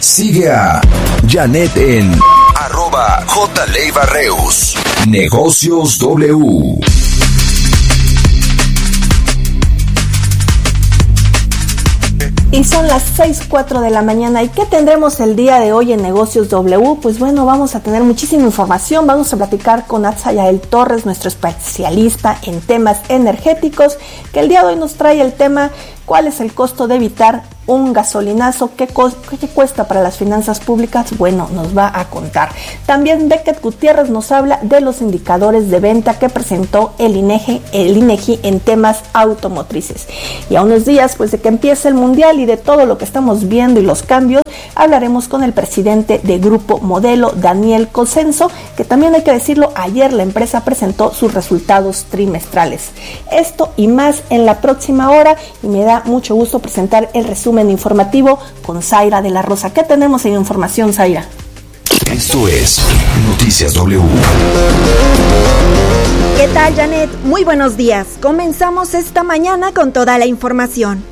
Sigue a Janet en @JLeiva-Reus. Negocios W. Y son las 6:04 de la mañana. ¿Y qué tendremos el día de hoy en Negocios W? Pues bueno, vamos a tener muchísima información. Vamos a platicar con Atzayael Torres, nuestro especialista en temas energéticos, que el día de hoy nos trae el tema: ¿cuál es el costo de evitar un gasolinazo? ¿Qué cuesta para las finanzas públicas? Bueno, nos va a contar. También Beckett Gutiérrez nos habla de los indicadores de venta que presentó el INEGI en temas automotrices. Y a unos días pues de que empiece el Mundial y de todo lo que estamos viendo y los cambios, hablaremos con el presidente de Grupo Modelo, Daniel Cosenso, que también hay que decirlo, ayer la empresa presentó sus resultados trimestrales. Esto y más en la próxima hora, y me da mucho gusto presentar el resumen informativo con Zaira de la Rosa. ¿Qué tenemos en información, Zaira? Esto es Noticias W. ¿Qué tal, Janet? Muy buenos días. Comenzamos esta mañana con toda la información.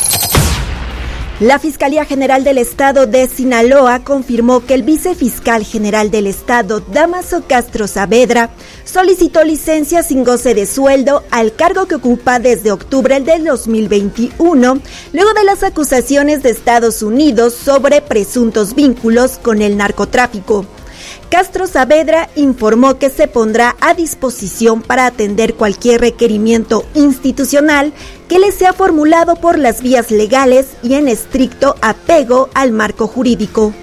La Fiscalía General del Estado de Sinaloa confirmó que el vicefiscal general del Estado, Dámaso Castro Saavedra, solicitó licencia sin goce de sueldo al cargo que ocupa desde octubre del 2021, luego de las acusaciones de Estados Unidos sobre presuntos vínculos con el narcotráfico. Castro Saavedra informó que se pondrá a disposición para atender cualquier requerimiento institucional que le sea formulado por las vías legales y en estricto apego al marco jurídico.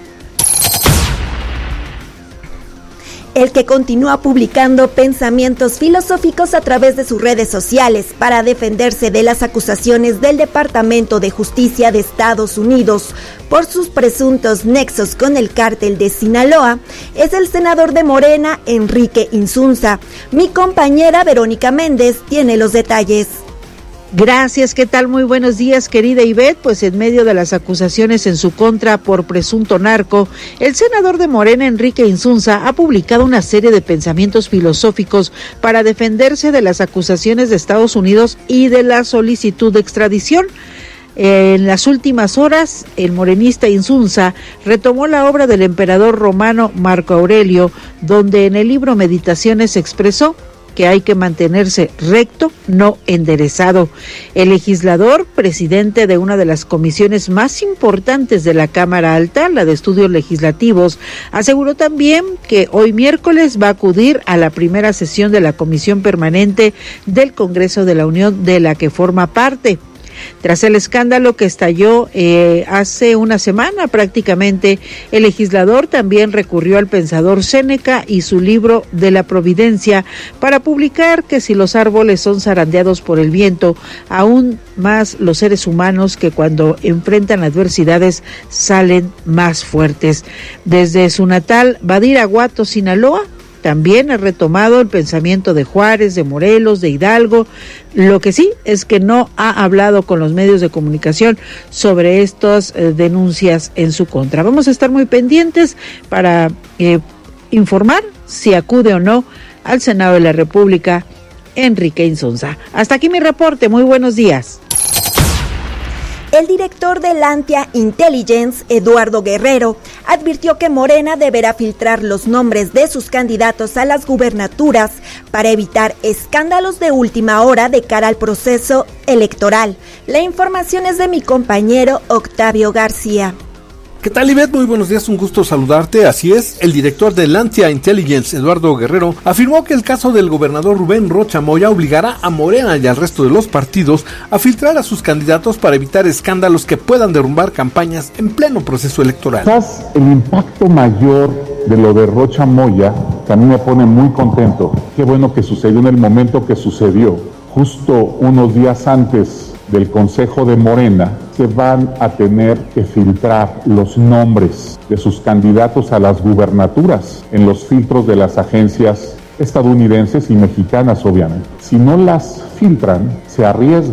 El que continúa publicando pensamientos filosóficos a través de sus redes sociales para defenderse de las acusaciones del Departamento de Justicia de Estados Unidos por sus presuntos nexos con el cártel de Sinaloa es el senador de Morena, Enrique Insunza. Mi compañera Verónica Méndez tiene los detalles. Gracias, ¿qué tal? Muy buenos días, querida Ivette. Pues en medio de las acusaciones en su contra por presunto narco, el senador de Morena, Enrique Insunza, ha publicado una serie de pensamientos filosóficos para defenderse de las acusaciones de Estados Unidos y de la solicitud de extradición. En las últimas horas, el morenista Insunza retomó la obra del emperador romano Marco Aurelio, donde en el libro Meditaciones expresó que hay que mantenerse recto, no enderezado. El legislador, presidente de una de las comisiones más importantes de la Cámara Alta, la de Estudios Legislativos, aseguró también que hoy miércoles va a acudir a la primera sesión de la Comisión Permanente del Congreso de la Unión, de la que forma parte. Tras el escándalo que estalló hace una semana prácticamente, el legislador también recurrió al pensador Séneca y su libro de la Providencia para publicar que si los árboles son zarandeados por el viento, aún más los seres humanos, que cuando enfrentan adversidades salen más fuertes. Desde su natal Badiraguato, Sinaloa, también ha retomado el pensamiento de Juárez, de Morelos, de Hidalgo. Lo que sí es que no ha hablado con los medios de comunicación sobre estas denuncias en su contra. Vamos a estar muy pendientes para informar si acude o no al Senado de la República Enrique Insunza. Hasta aquí mi reporte. Muy buenos días. El director de Lantia Intelligence, Eduardo Guerrero, advirtió que Morena deberá filtrar los nombres de sus candidatos a las gubernaturas para evitar escándalos de última hora de cara al proceso electoral. La información es de mi compañero Octavio García. ¿Qué tal, Ivette? Muy buenos días, un gusto saludarte. Así es, el director de Lantia Intelligence, Eduardo Guerrero, afirmó que el caso del gobernador Rubén Rocha Moya obligará a Morena y al resto de los partidos a filtrar a sus candidatos para evitar escándalos que puedan derrumbar campañas en pleno proceso electoral. Quizás el impacto mayor de lo de Rocha Moya también me pone muy contento. Qué bueno que sucedió en el momento que sucedió, justo unos días antes del Consejo de Morena. Se van a tener que filtrar los nombres de sus candidatos a las gubernaturas en los filtros de las agencias estadounidenses y mexicanas, obviamente. Si no las filtran, se arriesgan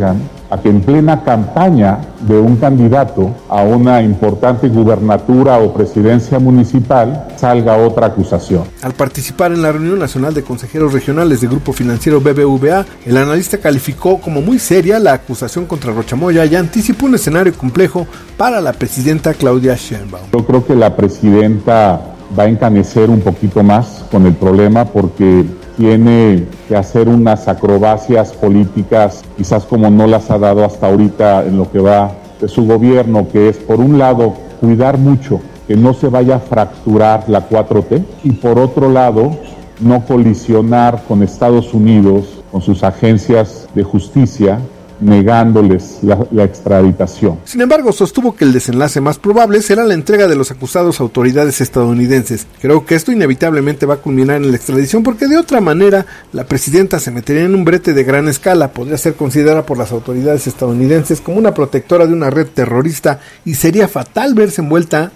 a que en plena campaña de un candidato a una importante gubernatura o presidencia municipal salga otra acusación. Al participar en la reunión nacional de consejeros regionales del Grupo Financiero BBVA, el analista calificó como muy seria la acusación contra Rocha Moya y anticipó un escenario complejo para la presidenta Claudia Sheinbaum. Yo creo que la presidenta va a encanecer un poquito más con el problema porque tiene que hacer unas acrobacias políticas, quizás como no las ha dado hasta ahorita en lo que va de su gobierno, que es, por un lado, cuidar mucho que no se vaya a fracturar la 4T y, por otro lado, no colisionar con Estados Unidos, con sus agencias de justicia, negándoles la extraditación. Sin embargo, sostuvo que el desenlace más probable será la entrega de los acusados a autoridades estadounidenses. Creo que esto inevitablemente va a culminar en la extradición porque de otra manera la presidenta se metería en un brete de gran escala, podría ser considerada por las autoridades estadounidenses como una protectora de una red terrorista y sería fatal verse envuelta